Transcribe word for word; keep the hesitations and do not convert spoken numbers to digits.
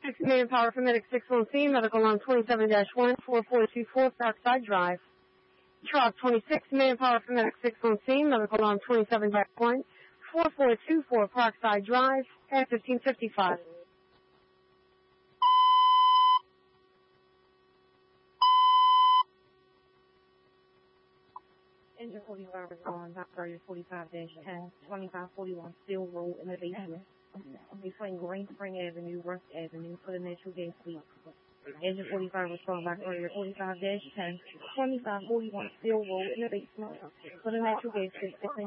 Manpower for Medic six one C, medical line twenty-seven dash one, four four two four, Parkside Drive. Truck twenty-six, Manpower for Medic six one C, medical line twenty-seven dash one, four four two four, Parkside Drive, at fifteen fifty-five. Engine forty-five is on Doctor forty-five dash ten, twenty-five forty-one Steel Road in the basement. Between Green Spring Avenue, Rusk Avenue, for the natural gas leak. Engine forty-five was called back earlier, forty-five dash ten, twenty-five forty-one Steel Road in the basement, for the natural gas leak.